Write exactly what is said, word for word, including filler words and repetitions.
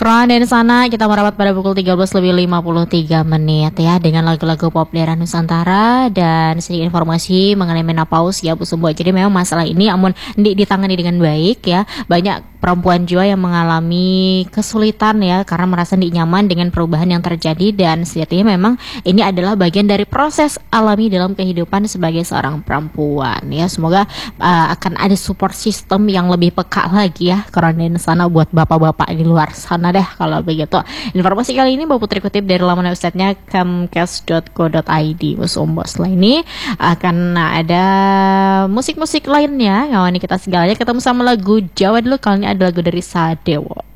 Keren dari sana kita merapat pada pukul tiga belas lebih lima puluh tiga menit ya dengan lagu-lagu pop daerah Nusantara dan sedikit informasi mengenai menopause ya Bu Sumbo. Jadi memang masalah ini amun di, ditangani dengan baik ya. Banyak perempuan juga yang mengalami kesulitan ya karena merasa tidak nyaman dengan perubahan yang terjadi dan sejatinya memang ini adalah bagian dari proses alami dalam kehidupan sebagai seorang perempuan ya. Semoga uh, akan ada support system yang lebih peka lagi ya karena di sana buat bapak-bapak di luar sana deh kalau begitu. Informasi kali ini Mbak Putri kutip dari laman websitenya camcast dot co dot i d. Setelah ini akan ada musik-musik lainnya ngawani kita segalanya. Ketemu sama lagu Jawa dulu, kali ini ada lagu dari Sadewo.